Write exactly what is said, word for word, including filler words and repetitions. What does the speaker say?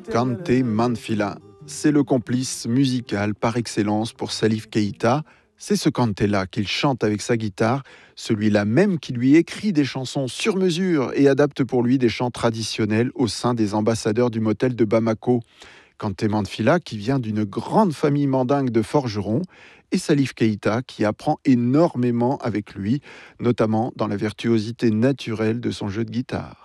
Kanté Manfila, c'est le complice musical par excellence pour Salif Keïta. C'est ce Kanté-là qu'il chante avec sa guitare, celui-là même qui lui écrit des chansons sur mesure et adapte pour lui des chants traditionnels au sein des ambassadeurs du motel de Bamako. Kanté Manfila qui vient d'une grande famille mandingue de forgerons et Salif Keïta qui apprend énormément avec lui, notamment dans la virtuosité naturelle de son jeu de guitare.